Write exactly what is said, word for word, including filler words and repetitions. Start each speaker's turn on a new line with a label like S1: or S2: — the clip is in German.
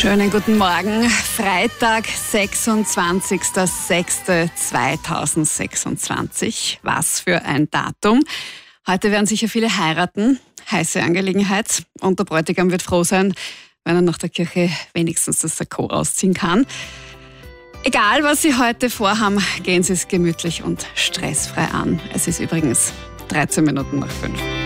S1: Schönen guten Morgen. Freitag, sechsundzwanzigster sechster zweitausendsechsundzwanzig. Was für ein Datum. Heute werden sicher viele heiraten. Heiße Angelegenheit. Und der Bräutigam wird froh sein, wenn er nach der Kirche wenigstens das Sakko ausziehen kann. Egal, was Sie heute vorhaben, gehen Sie es gemütlich und stressfrei an. Es ist übrigens dreizehn Minuten nach fünf.